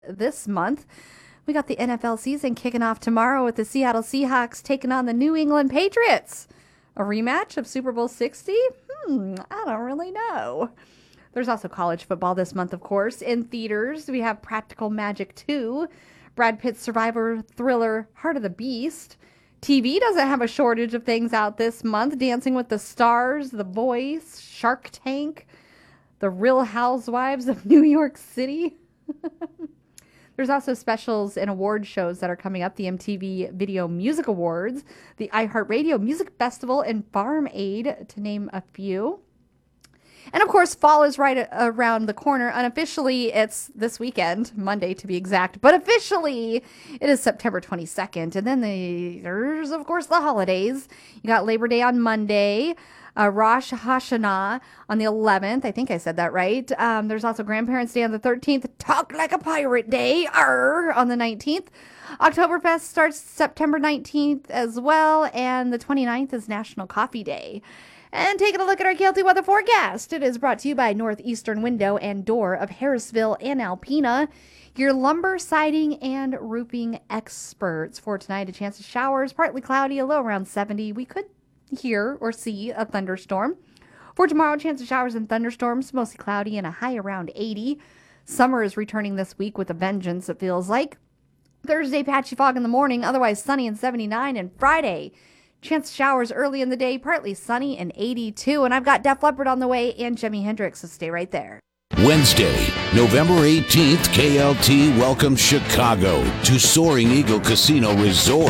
this month. We got the NFL season kicking off tomorrow with the Seattle Seahawks taking on the New England Patriots. A rematch of Super Bowl 60? I don't really know. There's also college football this month, of course. In theaters, we have Practical Magic 2, Brad Pitt's survivor thriller Heart of the Beast. TV doesn't have a shortage of things out this month. Dancing with the Stars, The Voice, Shark Tank, The Real Housewives of New York City. There's also specials and award shows that are coming up. The MTV Video Music Awards, the iHeartRadio Music Festival, and Farm Aid, to name a few. And of course, fall is right around the corner. Unofficially, it's this weekend, Monday to be exact. But officially, it is September 22nd. And then there's, of course, the holidays. You got Labor Day on Monday, Rosh Hashanah on the 11th. I think I said that right. There's also Grandparents' Day on the 13th. Talk Like a Pirate Day on the 19th. Oktoberfest starts September 19th as well. And the 29th is National Coffee Day. And taking a look at our KLT weather forecast. It is brought to you by Northeastern Window and Door of Harrisville and Alpena, your lumber, siding, and roofing experts. For tonight, a chance of showers, partly cloudy, a low around 70. We could hear or see a thunderstorm. For tomorrow, a chance of showers and thunderstorms, mostly cloudy, and a high around 80. Summer is returning this week with a vengeance, it feels like. Thursday, patchy fog in the morning, otherwise sunny and 79. And Friday, chance of showers early in the day, partly sunny and 82. And I've got Def Leppard on the way and Jimi Hendrix, so stay right there. Wednesday, November 18th, KLT welcomes Chicago to Soaring Eagle Casino Resort.